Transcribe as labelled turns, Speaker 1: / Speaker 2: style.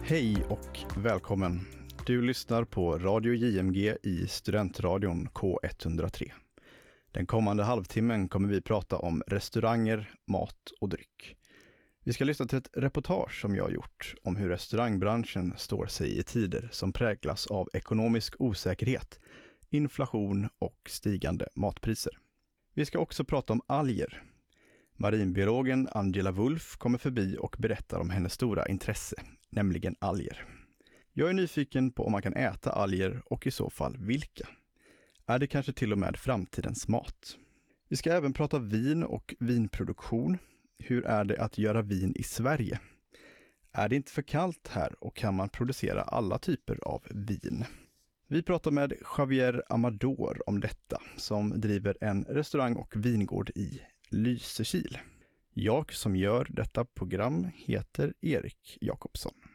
Speaker 1: Hej och välkommen. Du lyssnar på Radio JMG i Studentradion K103. Den kommande halvtimmen kommer vi prata om restauranger, mat och dryck. Vi ska lyssna till ett reportage som jag har gjort om hur restaurangbranschen står sig i tider som präglas av ekonomisk osäkerhet, inflation och stigande matpriser. Vi ska också prata om alger. Marinbiologen Angela Wolf kommer förbi och berättar om hennes stora intresse, nämligen alger. Jag är nyfiken på om man kan äta alger och i så fall vilka. Är det kanske till och med framtidens mat? Vi ska även prata vin och vinproduktion. Hur är det att göra vin i Sverige? Är det inte för kallt här och kan man producera alla typer av vin? Vi pratar med Javier Amador om detta, som driver en restaurang och vingård i Lysekil. Jag som gör detta program heter Erik Jakobsson.